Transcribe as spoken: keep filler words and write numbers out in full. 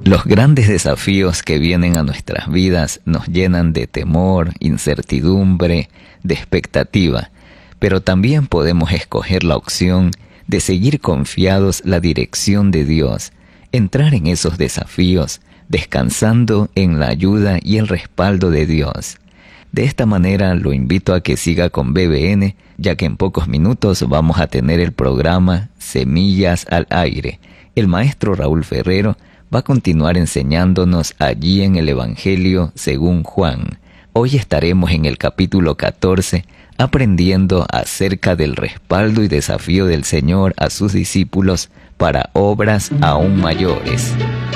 Los grandes desafíos que vienen a nuestras vidas nos llenan de temor, incertidumbre, de expectativa, pero también podemos escoger la opción de seguir confiados la dirección de Dios, entrar en esos desafíos, descansando en la ayuda y el respaldo de Dios. De esta manera lo invito a que siga con B B N, ya que en pocos minutos vamos a tener el programa Semillas al Aire. El maestro Raúl Ferrero va a continuar enseñándonos allí en el Evangelio según Juan. Hoy estaremos en el capítulo catorce, aprendiendo acerca del respaldo y desafío del Señor a sus discípulos para obras aún mayores.